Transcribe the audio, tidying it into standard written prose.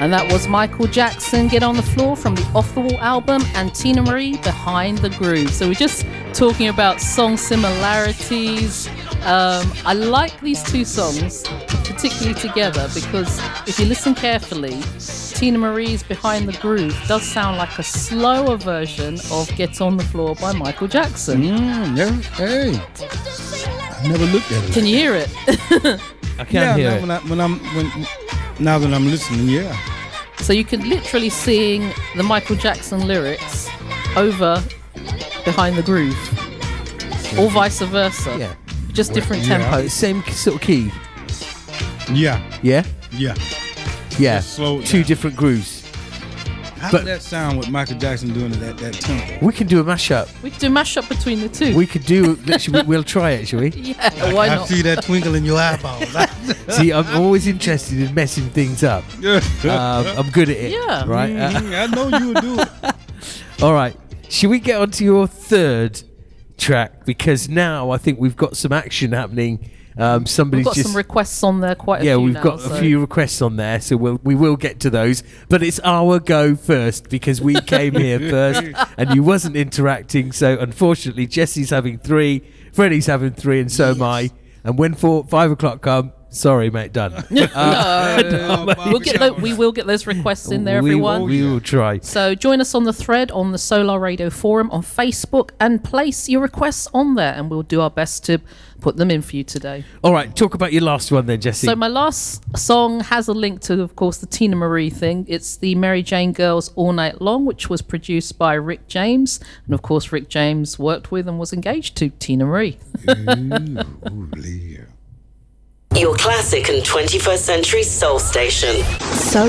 And that was Michael Jackson, Get on the Floor, from the Off the Wall album, and Tina Marie, Behind the Groove. So we're just talking about song similarities. I like these two songs, particularly together, because if you listen carefully, Tina Marie's Behind the Groove does sound like a slower version of Get on the Floor by Michael Jackson. Yeah, hey. I never looked at it. Can you hear it? I can't hear it. Now that I'm listening, yeah. So you can literally sing the Michael Jackson lyrics over Behind the Groove, or vice versa. Yeah. Just different Yeah. tempos. Same sort of key. Yeah. Yeah? Yeah. Yeah. Just slow it Two down. different grooves. How But- did that sound with Michael Jackson doing it at that tempo? We can do a mashup. We could do a mashup between the two. We could do. We'll try it, shall we? Yeah, why I not? see that twinkle in your eyeballs. See, I'm always interested in messing things up. I'm good at it. Yeah. Right. I know you would do it. All right. Should we get on to your third track? Because now I think we've got some action happening. Somebody's We've got just some requests on there, quite a few. yeah, we've now, got so. a few requests on there, so we will get to those. But it's our go first because we came here first, and you wasn't interacting. So unfortunately, Jesse's having 3, Freddie's having 3, and so am I. And when 5 o'clock come, sorry, mate, done. We will get those requests in there, everyone. We will try. So join us on the thread on the Solar Radio Forum on Facebook and place your requests on there, and we'll do our best to put them in for you today. All right, talk about your last one then, Jesse. So my last song has a link to, of course, the Tina Marie thing. It's the Mary Jane Girls All Night Long, which was produced by Rick James. And, of course, Rick James worked with and was engaged to Tina Marie. Your classic and 21st century soul station.